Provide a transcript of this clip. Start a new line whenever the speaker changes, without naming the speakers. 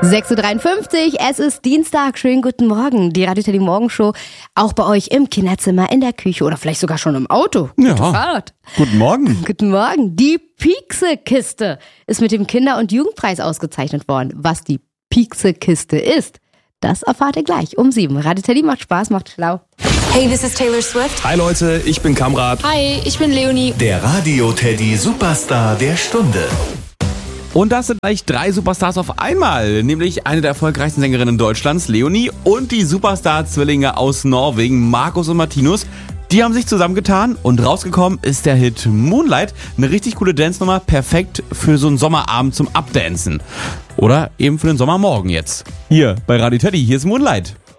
6.53 Uhr, es ist Dienstag, schönen guten Morgen. Die Radio Teddy Morgenshow, auch bei euch im Kinderzimmer, in der Küche oder vielleicht sogar schon im Auto.
Ja.
Gute Fahrt.
Guten Morgen.
Guten Morgen. Die Piekse-Kiste ist mit dem Kinder- und Jugendpreis ausgezeichnet worden. Was die Piekse-Kiste ist, das erfahrt ihr gleich um 7. Radio Teddy macht Spaß, macht schlau.
Hey, this is Taylor Swift.
Hi Leute, ich bin Kamrat.
Hi, ich bin Leonie.
Der Radio Teddy Superstar der Stunde.
Und das sind gleich 3 Superstars auf einmal, nämlich eine der erfolgreichsten Sängerinnen Deutschlands, Leonie, und die Superstar-Zwillinge aus Norwegen, Markus und Martinus. Die haben sich zusammengetan und rausgekommen ist der Hit Moonlight, eine richtig coole Dance-Nummer, perfekt für so einen Sommerabend zum Abdancen. Oder eben für den Sommermorgen jetzt. Hier bei Radio Teddy, hier ist Moonlight.